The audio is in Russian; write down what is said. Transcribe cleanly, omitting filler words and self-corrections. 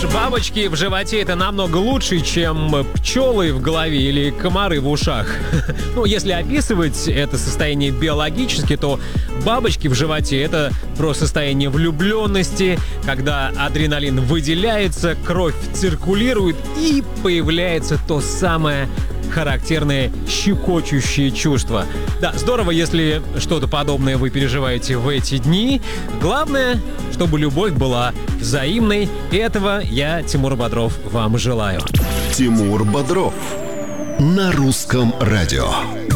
бабочки в животе — это намного лучше, чем пчелы в голове или комары в ушах. Ну, если описывать это состояние биологически, то бабочки в животе — это про состояние влюбленности, когда адреналин выделяется, кровь циркулирует и появляется то самое характерное щекочущее чувство. Да, здорово, если что-то подобное вы переживаете в эти дни. Главное, чтобы любовь была взаимной. И этого я, Тимур Бодров, вам желаю. Тимур Бодров на русском радио.